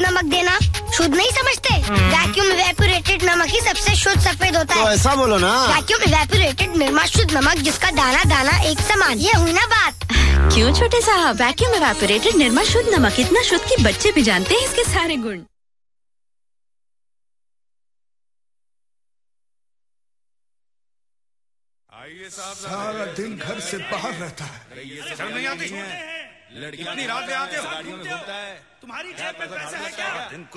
नमक देना शुद्ध नहीं समझते? वैक्यूम इवेपोरेटेड नमक ही सबसे शुद्ध सफेद होता है। तो ऐसा बोलो ना। वैक्यूम इवेपोरेटेड निर्मा शुद्ध नमक, जिसका दाना दाना एक समान। ये हुई ना बात। क्यों छोटे साहब, वैक्यूम इवेपोरेटेड निर्मा शुद्ध नमक इतना शुद्ध कि बच्चे भी जानते हैं इसके सारे गुण। सारा दिन घर से बाहर रहता है। शर्म नहीं आती? लड़की इतनी रात में आते हो? गाड़ियों में घूमता है। तुम्हारी जेब में पैसे हैं क्या?